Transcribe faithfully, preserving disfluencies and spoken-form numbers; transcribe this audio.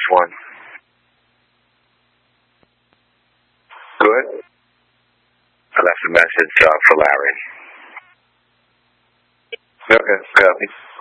Which one? Good. I left a message uh, for Larry. Okay, copy.